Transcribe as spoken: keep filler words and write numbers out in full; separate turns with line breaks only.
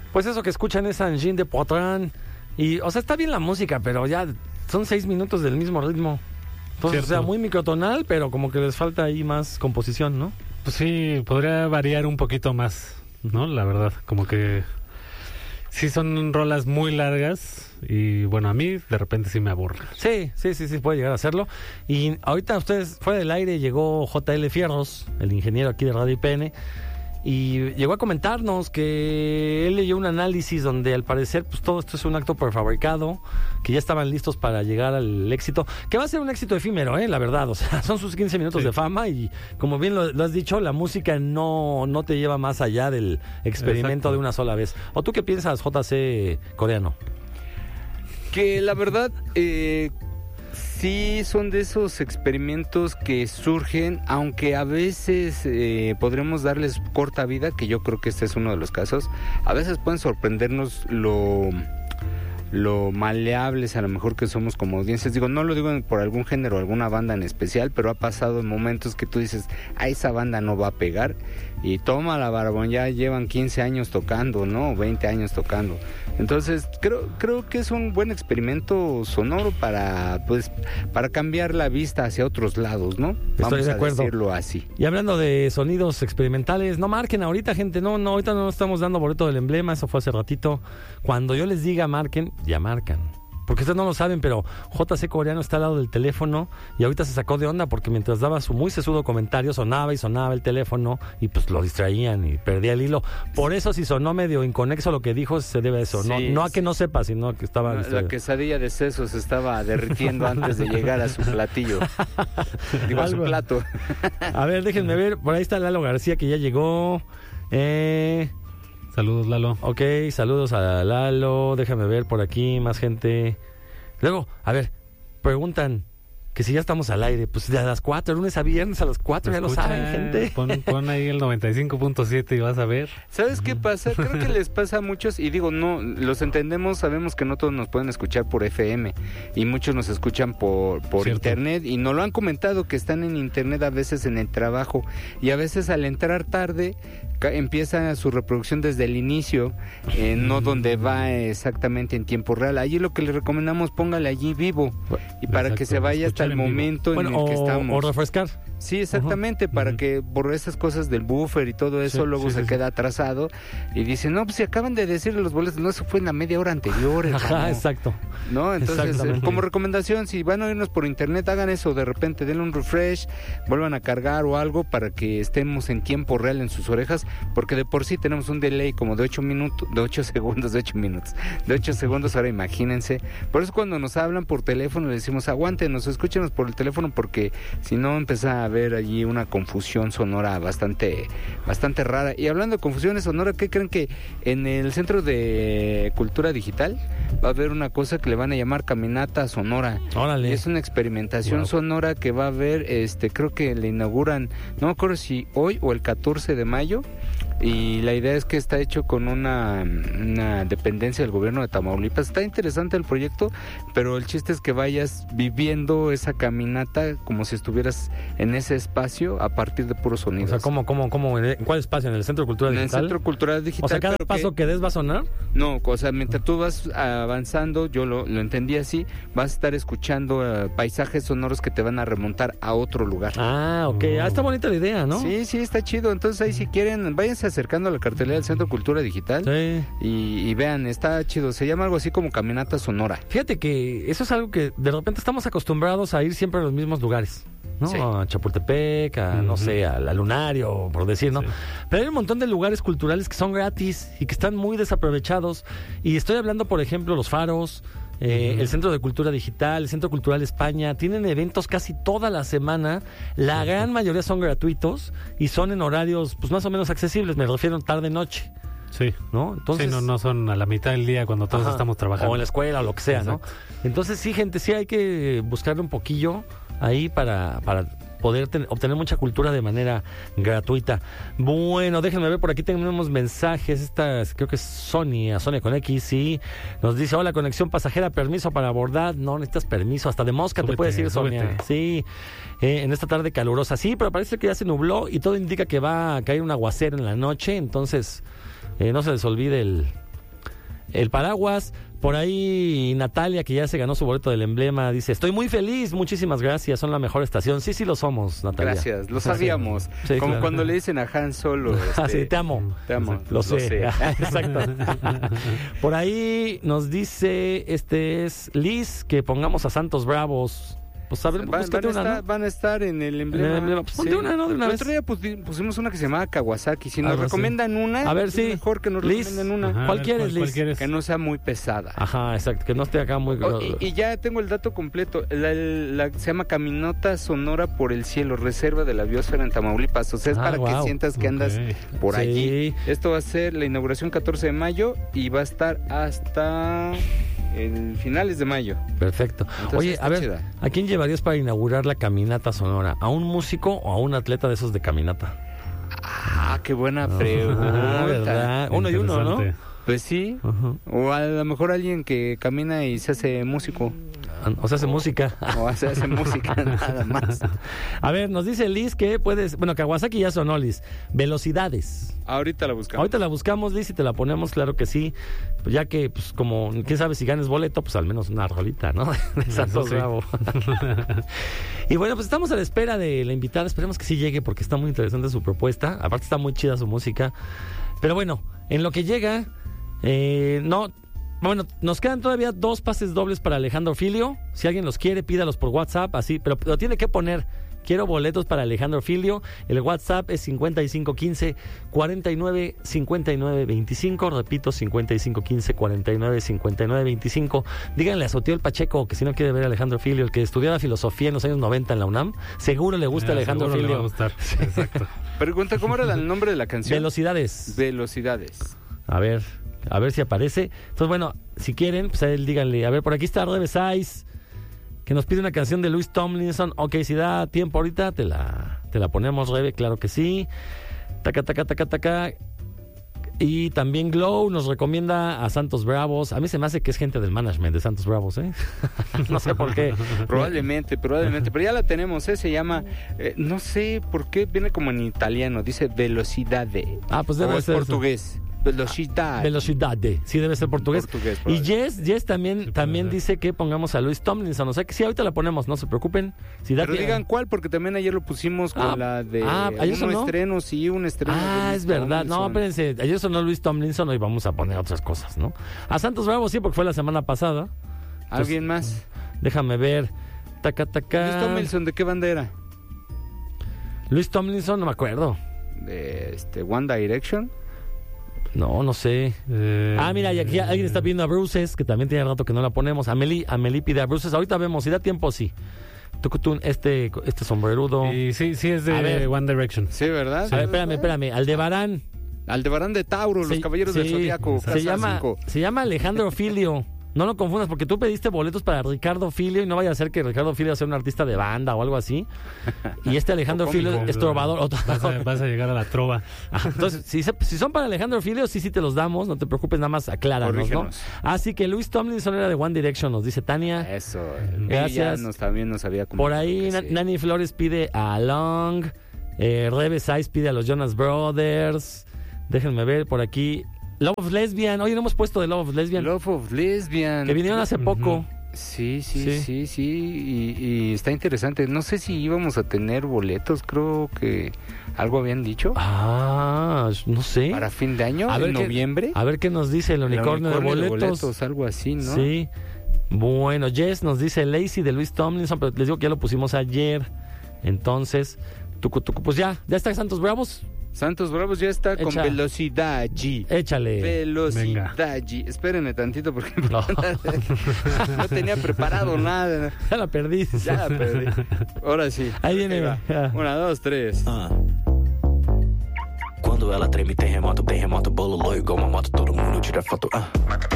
Pues eso que escuchan es Angine de Poitrán. Y, o sea, está bien la música, pero ya son seis minutos del mismo ritmo. Entonces, Cierto. o sea, muy microtonal, pero como que les falta ahí más composición, ¿no?
Pues sí, podría variar un poquito más, ¿no? La verdad, como que sí son rolas muy largas y bueno, a mí de repente sí me aburre.
Sí, sí, sí, sí, puede llegar a hacerlo. Y ahorita ustedes, fuera del aire, llegó J L Fierros, el ingeniero aquí de Radio I P N, y llegó a comentarnos que él leyó un análisis donde al parecer pues todo esto es un acto prefabricado, que ya estaban listos para llegar al éxito, que va a ser un éxito efímero, eh, la verdad, o sea, son sus quince minutos sí. de fama y como bien lo, lo has dicho, la música no, no te lleva más allá del experimento Exacto. de una sola vez. ¿O tú qué piensas, J C coreano?
Que la verdad... Eh... Sí, son de esos experimentos que surgen, aunque a veces eh, podremos darles corta vida, que yo creo que este es uno de los casos. A veces pueden sorprendernos lo, lo maleables a lo mejor que somos como audiencias. Digo, no lo digo por algún género o alguna banda en especial, pero ha pasado en momentos que tú dices, a esa banda no va a pegar. Y toma la barbón, ya llevan quince años tocando, ¿no? veinte años tocando. Entonces, creo creo que es un buen experimento sonoro para pues para cambiar la vista hacia otros lados, ¿no?
Estoy
Vamos
de
a
acuerdo.
decirlo así.
Y hablando de sonidos experimentales, no marquen ahorita, gente, no, no, ahorita no estamos dando boleto del emblema, eso fue hace ratito. Cuando yo les diga marquen, ya marcan. Porque ustedes no lo saben, pero J C coreano está al lado del teléfono y ahorita se sacó de onda porque mientras daba su muy sesudo comentario sonaba y sonaba el teléfono y pues lo distraían y perdía el hilo. Por eso si sonó medio inconexo lo que dijo se debe a eso, sí, no, no a que no sepa, sino a que estaba
no,
distraído.
La quesadilla de sesos estaba derritiendo antes de llegar a su platillo. Digo, a su plato.
A ver, déjenme ver, por ahí está Lalo García que ya llegó. Eh...
Saludos, Lalo.
Ok, saludos a Lalo. Déjame ver por aquí más gente. Luego, a ver, preguntan que si ya estamos al aire. Pues a las cuatro, lunes a viernes a las cuatro, ya
Escucha,
lo saben, gente.
Pon, pon ahí el noventa y cinco punto siete y vas a ver.
¿Sabes qué pasa? Creo que les pasa a muchos, y digo, no, los entendemos, sabemos que no todos nos pueden escuchar por F M, y muchos nos escuchan por, por internet, y nos lo han comentado que están en internet a veces en el trabajo, y a veces al entrar tarde, ca- empieza su reproducción desde el inicio, eh, no donde va exactamente en tiempo real. Allí lo que les recomendamos, póngale allí vivo, y para
Exacto,
que se vaya hasta el momento
bueno,
en el
o,
que estamos.
o refrescar.
Sí, exactamente, uh-huh. para uh-huh. que por esas cosas del buffer y todo eso, sí, luego sí, se sí, queda sí. atrasado y dicen, no, pues si acaban de decir los boletos, no, eso fue en la media hora anterior.
Ajá, ¿no? Exacto.
¿No? Entonces, eh, como recomendación, si van a irnos por internet, hagan eso, de repente denle un refresh, vuelvan a cargar o algo para que estemos en tiempo real en sus orejas, porque de por sí tenemos un delay como de ocho minutos, de ocho segundos, de ocho minutos, de ocho segundos, ahora imagínense. Por eso cuando nos hablan por teléfono, le decimos, aguántenos, escúchenos por el teléfono, porque si no empieza a haber allí una confusión sonora bastante bastante rara. Y hablando de confusiones sonoras, ¿qué creen? Que en el Centro de Cultura Digital va a haber una cosa que le van a llamar Caminata Sonora.
Órale.
Es una experimentación wow. sonora que va a haber, este, creo que le inauguran, no me acuerdo si hoy o el catorce de mayo, y la idea es que está hecho con una, una dependencia del gobierno de Tamaulipas. Está interesante el proyecto, pero el chiste es que vayas viviendo esa caminata como si estuvieras en ese espacio a partir de puros sonidos.
O sea, ¿cómo, cómo, cómo? ¿En cuál espacio? ¿En el Centro de Cultura Digital?
En el Centro Cultural Digital.
O sea, ¿cada paso que... que des va a sonar?
No, o sea, mientras tú vas avanzando, yo lo, lo entendí así, vas a estar escuchando uh, paisajes sonoros que te van a remontar a otro lugar.
Ah, ok. Oh. Ah, está bonita la idea, ¿no?
Sí, sí, está chido. Entonces ahí si quieren, váyanse acercando a la cartelera del Centro Cultura Digital.
Sí.
Y, y vean, está chido. Se llama algo así como Caminata Sonora.
Fíjate que eso es algo que de repente estamos acostumbrados a ir siempre a los mismos lugares, ¿no? Sí. A Chapultepec, a, uh-huh. no sé, a la Lunario, por decir, ¿no? Sí. Pero hay un montón de lugares culturales que son gratis y que están muy desaprovechados. Y estoy hablando, por ejemplo, los faros, eh, uh-huh. el Centro de Cultura Digital, el Centro Cultural España. Tienen eventos casi toda la semana. La uh-huh. gran mayoría son gratuitos y son en horarios, pues, más o menos accesibles. Me refiero tarde-noche.
Sí,
¿no? Entonces,
sí, no, no son a la mitad del día cuando todos
ajá,
estamos trabajando.
O en la escuela o lo que sea,
exacto.
¿no? Entonces, sí, gente, sí hay que buscarle un poquillo ahí para, para poder ten, obtener mucha cultura de manera gratuita. Bueno, déjenme ver, por aquí tenemos mensajes. Esta creo que es Sonia, Sonia con X, sí. Nos dice, hola, conexión pasajera, permiso para abordar. No necesitas permiso, hasta de mosca súbete, te puede decir, Sonia. Súbete. Sí, eh, en esta tarde calurosa. Sí, pero parece que ya se nubló y todo indica que va a caer un aguacero en la noche, entonces... Eh, no se les olvide el, el paraguas. Por ahí Natalia, que ya se ganó su boleto del emblema, dice, estoy muy feliz, muchísimas gracias, son la mejor estación. Sí, sí lo somos, Natalia.
Gracias, lo sabíamos.
Sí,
Como
claro.
cuando le dicen a Han Solo. Este,
Ah, sí, te amo.
Te amo.
Lo sé. Exacto. Por ahí nos dice, este es Liz, que pongamos a Santos Bravos. Pues a ver,
Van,
búscate
van a
una,
estar,
¿no?
van a estar en el emblema.
En el emblema. Pues ponte una, ¿no? De una
el
vez.
otro día pusi- pusimos una que se llamaba Kawasaki. Si nos
Algo así.
recomiendan una,
A ver,
es
sí.
mejor que nos
Liz.
recomienden una.
Ajá,
¿Cuál
a ver,
quieres, Liz?
quieres?
Que no sea muy pesada.
Ajá, exacto, que no esté acá muy...
Oh, y, y ya tengo el dato completo. La, la- se llama Caminata Sonora por el Cielo, Reserva de la Biosfera en Tamaulipas. O sea, es
Ah,
para
wow.
que sientas que andas
Ok.
por
Sí.
allí. Esto va a ser la inauguración catorce de mayo y va a estar hasta el finales de mayo.
Perfecto.
Entonces,
Oye,
está
a ver,
chida.
¿a quién llevarías para inaugurar la caminata sonora? ¿A un músico o a un atleta de esos de caminata?
Ah, qué buena pregunta.
Ah, ¿verdad? Uno y uno, ¿no?
Interesante.
Pues sí.
Ajá.
O a lo mejor alguien que camina y se hace músico.
O sea, hace música.
O se hace música nada más.
A ver, nos dice Liz que puedes... Bueno, Kawasaki ya sonó, Liz. Velocidades.
Ahorita la buscamos.
Ahorita la buscamos, Liz, y te la ponemos, claro que sí. Pues ya que, pues como, quién sabe si ganes boleto, pues al menos una rolita, ¿no? De Santos
sí.
Bravo. Y bueno, pues estamos a la espera de la invitada. Esperemos que sí llegue porque está muy interesante su propuesta. Aparte está muy chida su música. Pero bueno, en lo que llega, eh, no... Bueno, nos quedan todavía dos pases dobles para Alejandro Filio. Si alguien los quiere, pídalos por WhatsApp, así, pero lo tiene que poner. Quiero boletos para Alejandro Filio. El WhatsApp es cincuenta y cinco quince, cuarenta y nueve, cincuenta y nueve veinticinco. Repito, cincuenta y cinco quince, cuarenta y nueve, cincuenta y nueve veinticinco. Díganle a Sotiel Pacheco que si no quiere ver a Alejandro Filio, el que estudiaba filosofía en los años noventa en la UNAM, seguro le gusta
Ah,
Alejandro
seguro le
Filio.
va a gustar. Exacto.
Pregunta, ¿cómo era el nombre de la canción?
Velocidades.
Velocidades.
A ver, a ver si aparece. Entonces, bueno, si quieren, pues a él díganle. A ver, por aquí está Rebe Saiz, que nos pide una canción de Louis Tomlinson. Ok, si da tiempo ahorita, te la, te la ponemos, Rebe, claro que sí. Taca, taca, taca, taca. Y también Glow nos recomienda a Santos Bravos. A mí se me hace que es gente del management de Santos Bravos, ¿eh? No sé por qué.
Probablemente, probablemente. Pero ya la tenemos, ¿eh? Se llama, eh, no sé por qué, viene como en italiano. Dice Velocidade.
Ah, pues
O
debe
es
ser
portugués. Velocidad.
Velocidade. Sí, debe ser portugués.
Portugués,
Y
probable.
Jess, Jess también,
Sí,
también
puede
dice que pongamos a Louis Tomlinson. O sea que sí, ahorita la ponemos, no se preocupen. Si da
Pero
tie-
digan cuál, porque también ayer lo pusimos con
Ah,
la de
ah, ¿ayer
un
sonó?
estreno, sí, un estreno. de
Ah,
Luis
es verdad. No,
Tomlinson.
espérense. Ayer sonó Luis Tomlinson, hoy vamos a poner otras cosas, ¿no? A Santos Bravo sí, porque fue la semana pasada.
¿Alguien más?
Déjame ver. Taca, taca.
Luis Tomlinson, ¿de qué banda era?
Luis Tomlinson, no me acuerdo.
De este, One Direction.
No, no sé.
Eh,
Ah, mira, y aquí alguien está pidiendo a Bruces, que también tiene rato que no la ponemos. Amelie, Amelie pide a Bruces. Ahorita vemos, si da tiempo, sí. Tucutún, este, este sombrerudo.
Y sí, sí es
A ver.
de One Direction.
Sí, ¿verdad?
A ver, espérame, espérame. Aldebarán.
Aldebarán de Tauro, los
Se-
Caballeros del
sí,
Zodíaco.
Se
Casa
llama,
cinco.
se llama Alejandro Filio. No lo confundas, porque tú pediste boletos para Ricardo Filio y no vaya a ser que Ricardo Filio sea un artista de banda o algo así. Y este Alejandro
O
Filio
cómico.
es trovador. Otro-
Vas a, vas a llegar a la trova.
Ajá, entonces, si, se- si son para Alejandro Filio, sí, sí te los damos. No te preocupes, nada más acláranos, ¿no?
Corrígenos.
Así que Luis Tomlinson era de One Direction, nos dice Tania.
Eso.
Gracias.
Ella nos, también nos había
Por ahí, Na-
comentado que sí.
Nani Flores pide a Long. Eh, Rebe Saiz pide a los Jonas Brothers. Déjenme ver por aquí. Love of Lesbian. Oye, no hemos puesto de Love of Lesbian.
Love of Lesbian.
Que vinieron hace poco.
Sí, sí,
Sí.
sí, sí, y, y está interesante. No sé si íbamos a tener boletos, creo que algo habían dicho.
Ah, no sé.
Para fin de año,
A ver
en
qué-
noviembre.
A ver qué nos dice el
El
unicornio, de boletos.
algo así, ¿no?
Sí. Bueno, Jess nos dice Lazy de Luis Tomlinson, pero les digo que ya lo pusimos ayer. Entonces, tucu, tucu, pues ya, ya está Santos Bravos.
Santos Bravos ya está con
Echa.
velocidad G.
Échale.
Velocidad G. Espérenme tantito porque
No.
no tenía preparado nada.
Ya la perdí.
Ya la perdí. Ahora sí.
Ahí viene.
va.
Ya.
Una, dos, tres.
Ah. Quando ela treme, terremoto, terremoto, bolo loiro, igual uma moto, todo mundo tira foto. Ah.